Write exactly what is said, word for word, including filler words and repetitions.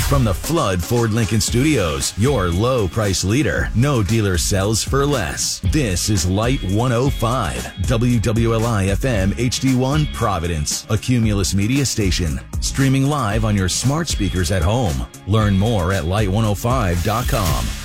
From the Flood Ford Lincoln Studios, your low price leader. No dealer sells for less. This is Light one oh five, W W L I F M H D one Providence, a Cumulus Media station. Streaming live on your smart speakers at home. Learn more at light one oh five dot com.